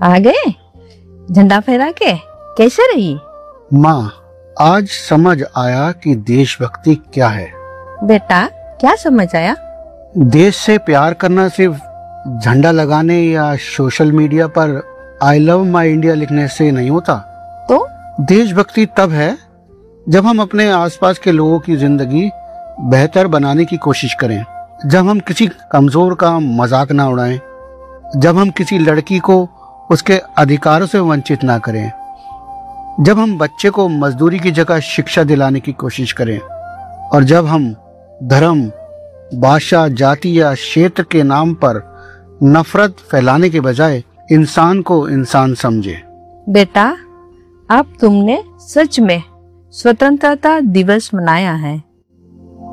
आ गए झंडा फहरा के? कैसे रही? माँ, आज समझ आया कि देशभक्ति क्या है। बेटा, क्या समझ आया? देश से प्यार करना सिर्फ झंडा लगाने या सोशल मीडिया पर आई लव माई इंडिया लिखने से नहीं होता। तो देशभक्ति तब है जब हम अपने आसपास के लोगों की जिंदगी बेहतर बनाने की कोशिश करें, जब हम किसी कमजोर का मजाक ना उड़ाएं, जब हम किसी लड़की को उसके अधिकारों से वंचित ना करें, जब हम बच्चे को मजदूरी की जगह शिक्षा दिलाने की कोशिश करें, और जब हम धर्म, भाषा, जाति या क्षेत्र के नाम पर नफरत फैलाने के बजाय इंसान को इंसान समझे। बेटा, अब तुमने सच में स्वतंत्रता दिवस मनाया है।